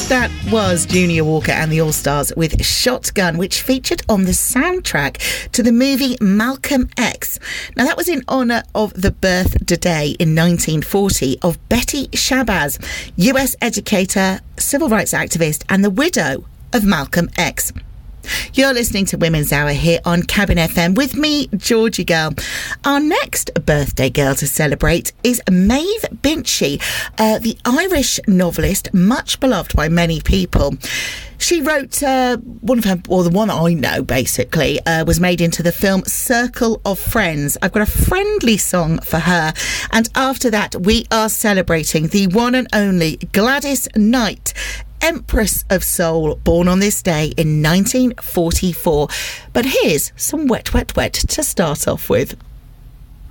That was Junior Walker and the All-Stars with Shotgun, which featured on the soundtrack to the movie Malcolm X. Now, that was in honour of the birthday in 1940 of Betty Shabazz, US educator, civil rights activist, and the widow of Malcolm X. You're listening to Women's Hour here on Cabin FM with me, Georgie Girl. Our next birthday girl to celebrate is Maeve Binchy, the Irish novelist, much beloved by many people. She wrote one of her, or the one I know basically, was made into the film Circle of Friends. I've got a friendly song for her. And after that, we are celebrating the one and only Gladys Knight, Empress of Soul, born on this day in 1944. But here's some Wet, Wet, Wet to start off with.